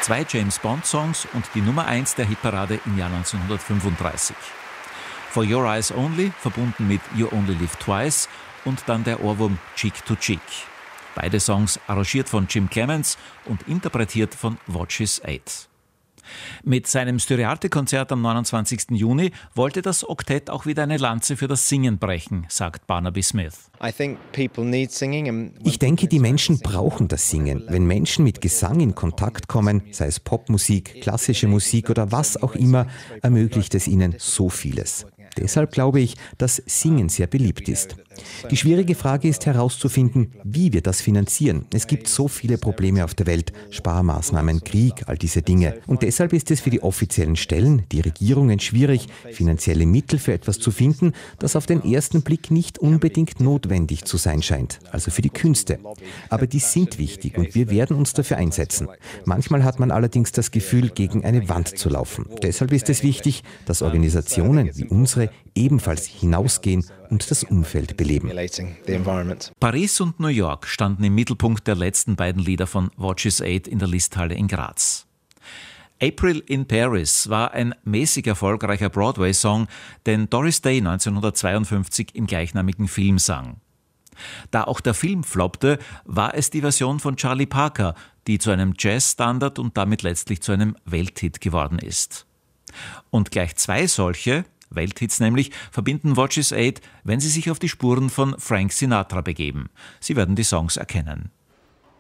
2 James-Bond-Songs und die Nummer 1 der Hitparade im Jahr 1935. For Your Eyes Only, verbunden mit You Only Live Twice, und dann der Ohrwurm Cheek to Cheek. Beide Songs arrangiert von Jim Clemens und interpretiert von Watches 8. Mit seinem Styriarte-Konzert am 29. Juni wollte das Oktett auch wieder eine Lanze für das Singen brechen, sagt Barnaby Smith. Ich denke, die Menschen brauchen das Singen. Wenn Menschen mit Gesang in Kontakt kommen, sei es Popmusik, klassische Musik oder was auch immer, ermöglicht es ihnen so vieles. Deshalb glaube ich, dass Singen sehr beliebt ist. Die schwierige Frage ist herauszufinden, wie wir das finanzieren. Es gibt so viele Probleme auf der Welt, Sparmaßnahmen, Krieg, all diese Dinge. Und deshalb ist es für die offiziellen Stellen, die Regierungen schwierig, finanzielle Mittel für etwas zu finden, das auf den ersten Blick nicht unbedingt notwendig zu sein scheint, also für die Künste. Aber die sind wichtig und wir werden uns dafür einsetzen. Manchmal hat man allerdings das Gefühl, gegen eine Wand zu laufen. Deshalb ist es wichtig, dass Organisationen wie unsere ebenfalls hinausgehen und das Umfeld beleben. Paris und New York standen im Mittelpunkt der letzten beiden Lieder von Watches 8 in der Listhalle in Graz. April in Paris war ein mäßig erfolgreicher Broadway-Song, den Doris Day 1952 im gleichnamigen Film sang. Da auch der Film floppte, war es die Version von Charlie Parker, die zu einem Jazz-Standard und damit letztlich zu einem Welthit geworden ist. Und gleich 2 solche Welthits nämlich verbinden Watches 8, wenn sie sich auf die Spuren von Frank Sinatra begeben. Sie werden die Songs erkennen.